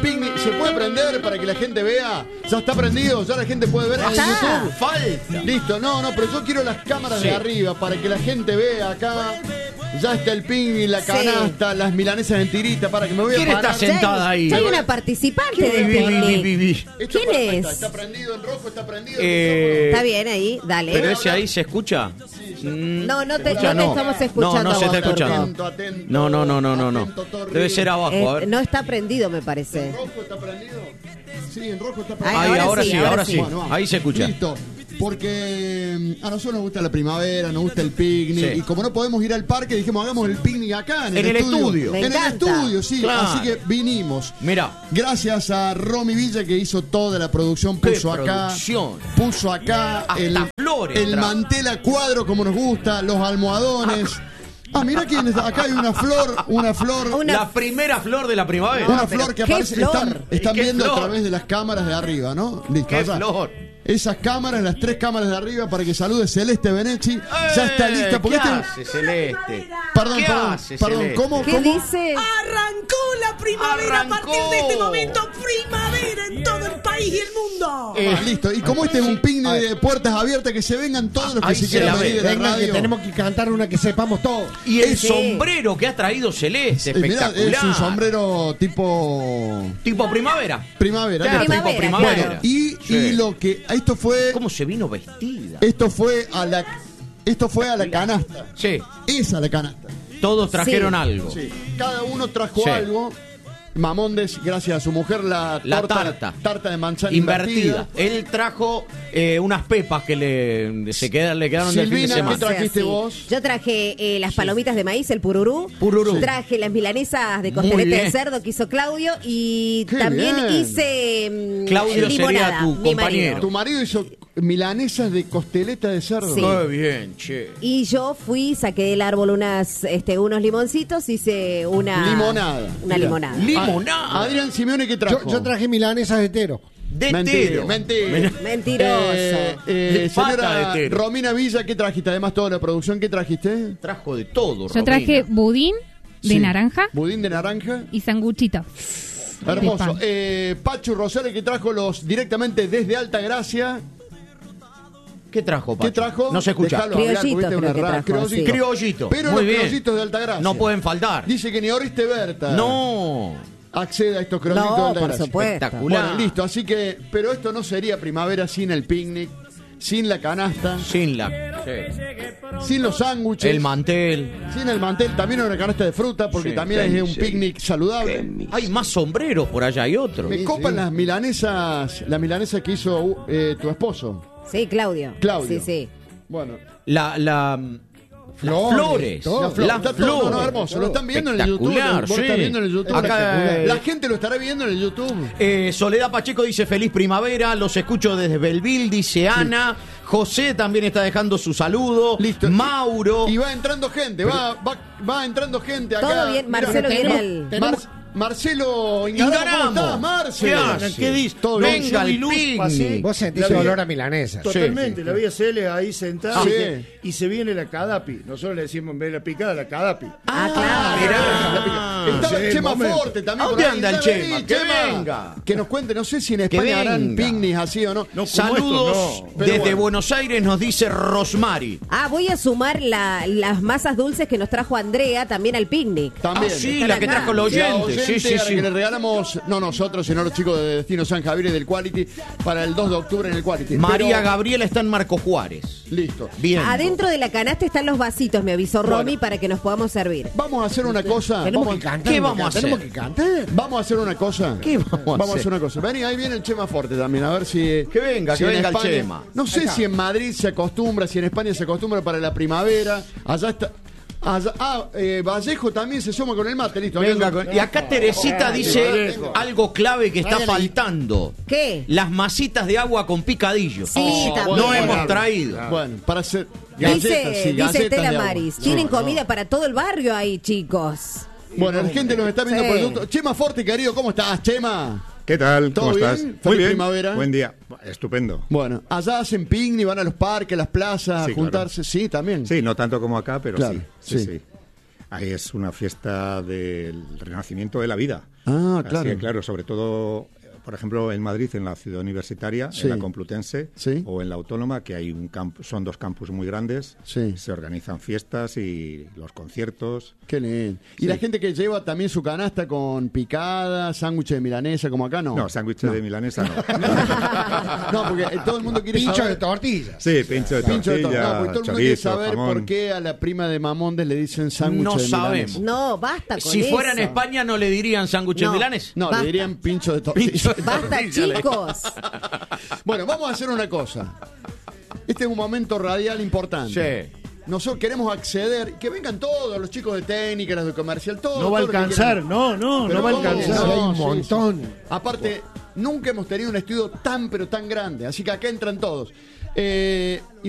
picnic, ¿se puede prender para que la gente vea? Ya está prendido, ya la gente puede ver en YouTube. Falta. Listo, no, pero yo quiero las cámaras de arriba para que la gente vea acá. Ya está el picnic, la canasta, las milanesas en tirita, para que me voy a ¿Quién parar. está sentada ahí? Ya hay una participante del picnic. Esto ¿Quién es? Está prendido en rojo, está prendido. Está bien ahí, dale. ¿Pero ese ahí se escucha? No, no te Escucha, estamos escuchando. No se está a vos, escuchando. Turco. Atento, No. atento, Torri. Debe ser abajo, a ver. No está prendido, me parece. ¿En rojo está prendido? Sí, en rojo está Ay, prendido. Ahora sí. Bueno, vamos. Ahí se escucha. Listo. Porque a nosotros nos gusta la primavera, nos gusta el picnic. Sí. Y como no podemos ir al parque, dijimos, hagamos el picnic acá, en el estudio. Me En el encanta. estudio, sí. Claro. Así que vinimos. Mirá. Gracias a Romy Villa, que hizo toda la producción, ¡Qué puso acá. producción! Puso acá Hasta flores el trajo. mantel a cuadro, como nos gusta, los almohadones. Mira quién está. Acá hay una flor. La primera flor de la primavera. Una flor que ¿qué aparece. flor? Están ¿Qué viendo flor? a través de las cámaras de arriba, ¿no? Listo, ¡Qué allá. flor! Esas cámaras, las 3 cámaras de arriba, para que salude Celeste Benechi. Ya está lista. Porque ¿Qué hace, Celeste? Perdón, ¿Qué perdón, hace, perdón. Celeste? ¿Cómo? ¿Qué dice? Arrancó la primavera. Arrancó. A partir de este momento, primavera en todo el país y el mundo. Listo. Y como este es un picnic de puertas abiertas, que se vengan todos los que Ahí se se quieran la venir ve. de la Venga, que radio. tenemos que cantar una que sepamos todos. Y el Sí. sombrero que ha traído Celeste, Mirá, espectacular. es un sombrero tipo Tipo primavera. primavera. Claro, Primavera, tipo primavera. claro. Y Sí. lo que esto fue ¿Cómo se vino vestida? Esto fue a la canasta. Sí, Esa la canasta. todos trajeron Sí. algo. Sí. Cada uno trajo Sí. algo. Mamondes, gracias a su mujer, la tarta de manzana invertida. Él trajo unas pepas que le quedaron del fin de Silvina, semana. ¿qué trajiste Sí. vos? Yo traje las palomitas de maíz, el pururú. Pururú. Traje las milanesas de Muy costeleta bien. de cerdo que hizo Claudio. Y Qué también bien. hice Claudio limonada, sería tu mi compañero. marido. Tu marido hizo milanesas de costeleta de cerdo. Sí. Muy bien, che. Y yo fui, saqué del árbol unos limoncitos, hice una Limonada. Una Mira. limonada. Limonada. Adrián Simeone, ¿qué trajo? Yo traje milanesas de tero. De Mentira, tero. mentira. Mentiroso. Pata Señora de tero. Romina Villa, ¿qué trajiste? Además, toda la producción, ¿qué trajiste? Trajo de todo, Yo traje budín de Sí. naranja Budín de naranja. y sanguchito. Hermoso. pan. Pachu Rosales, que trajo los directamente desde Altagracia. ¿Qué trajo, Pacho? ¿Qué trajo? No se escucha. Dejalo hablar, Criollito, porque creo este que es una trajo, sí. Criollito. Pero Muy los bien. criollitos de Altagracia. No pueden faltar. Dice que ni Oriste Berta No. acceda a estos criollitos de No, por Altagracia. supuesto. Espectacular. Bueno, listo. Así que, pero esto no sería primavera sin el picnic, sin la canasta, Sin la. Sí. sin los sándwiches, El mantel. sin el mantel, también una canasta de fruta, porque Sí. también es un picnic saludable. Hay más sombreros por allá, hay otros. Me copan las milanesas que hizo tu esposo. Sí, Claudio. Claudio. Sí, sí. Bueno, Las flores. todo. la flor, Las está todo, flores. no, hermoso. Lo están viendo en el YouTube. Espectacular, Vos lo estás sí. viendo en el YouTube. Acá, la gente lo estará viendo en el YouTube. Soledad Pacheco dice feliz primavera, los escucho desde Belville, dice Ana. José también está dejando su saludo. Listo. Mauro. Y va entrando gente, va entrando gente acá. Todo bien, Mirá, Marcelo viene tenemos- al... Marcelo Ingaramo, ¿cómo Ingaramo. estás, Marcelo? ¿Qué hace? ¿Qué dice? Todo bien. Venga el pasé. picnic. Vos sentís La vi- olor a milanesa. Totalmente, la vi a Cele ahí sentada Sí. y se viene la cadapi. Nosotros le decimos en vez de la picada, la cadapi. Ah, claro. Estaba Sí, el Chema momento. Forte también. ¿A por dónde ahí. anda el Ya Chema? vení, Que venga. Que nos cuente, no sé si en España harán venga. picnics así o no. No, como Saludos esto, no. Pero desde bueno. Buenos Aires, nos dice Rosmary. Voy a sumar las masas dulces que nos trajo Andrea también al picnic. También. Sí, Están la que acá. trajo los La oyentes. Sí, oyente sí, a la sí. que le regalamos, no nosotros, sino los chicos de Destino San Javier y del Quality, para el 2 de octubre en el Quality. María Pero- Gabriela está en Marco Juárez. Listo. Bien. Adentro de la canasta están los vasitos, me avisó Romy, para que nos podamos servir. Vamos a hacer una cosa. Tenemos Vamos, que cantar. ¿Qué vamos a hacer? Tenemos que cantar. vamos a hacer una cosa. ¿Qué vamos a hacer? hacer una cosa. Vení, ahí viene el Chema Forte también, a ver si... Que venga, si que en venga el España- Chema. No sé si en Madrid se acostumbra, si en España se acostumbra para la primavera. Allá está... Vallejo también se suma con el mate, listo. Venga, y acá Teresita dice Vallejo. algo clave que está faltando. ¿Qué? Las masitas de agua con picadillo. Sí, también. No hemos traído. Bueno, para hacer... Dice galletas Estela de agua. Maris, Sí, tienen no. comida para todo el barrio ahí, chicos. Bueno, la gente nos está viendo Sí. por YouTube. Chema Forte, querido, ¿cómo estás, Chema? ¿Qué tal? ¿Todo ¿Cómo bien? estás? Feliz Muy bien. primavera. Buen día. Estupendo. Bueno, allá hacen picnic, van a los parques, a las plazas, Sí, a juntarse. Sí, también. Sí, no tanto como acá, pero Claro, sí. sí. Ahí es una fiesta del renacimiento de la vida. Ah, Así que, claro, sobre todo, por ejemplo, en Madrid, en la Ciudad Universitaria, Sí. en la Complutense, Sí. o en la Autónoma, que hay son dos campus muy grandes, Sí. se organizan fiestas y los conciertos. Qué lindo. ¿Y Sí. la gente que lleva también su canasta con picada, sándwich de milanesa, como acá, no? No, sándwich de milanesa no. No, porque todo el mundo quiere Pincho saber... de tortilla. Sí, pincho de Pincho de tortilla, no, porque todo el mundo quiere chorizo, saber jamón. por qué a la prima de Mamondes le dicen sándwich No de sabemos. milanesa. No, basta con Si eso. fuera en España, ¿no le dirían sándwiches No. milanes? No, Basta. le dirían pincho de tortilla. Pincho de Basta, tortilla, le- chicos. Bueno, vamos a hacer una cosa. Este es un momento radial importante. Sí. Nosotros queremos acceder, que vengan todos, los chicos de técnica, los de comercial, todos. No va a todos los que alcanzar, quieran. no Pero va a ¿cómo? alcanzar. Sí, hay un sí, montón. sí. Aparte, nunca hemos tenido un estudio tan, pero tan grande. Así que acá entran todos. Y